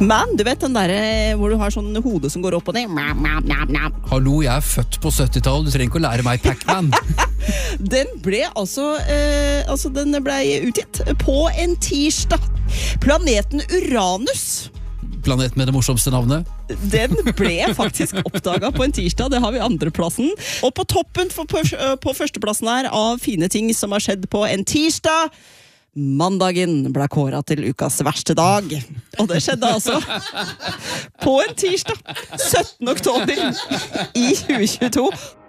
Pac-Man, du vet den der hvor du har sånn hode som går opp og ned. Hallo, jeg født på 70-tallet, du trenger ikke å lære meg Pac-Man. Den ble den ble utgitt på en tirsdag. Planeten Uranus. Planet med det morsomste navnet. Den ble faktisk oppdaget på en tirsdag, det har vi andreplassen. Og på toppen på førsteplassen her av fine ting som har skjedd på en tirsdag, mandagen ble kåret til ukas verste dag. Og det skjedde altså på en tirsdag, 17. oktober i 2022.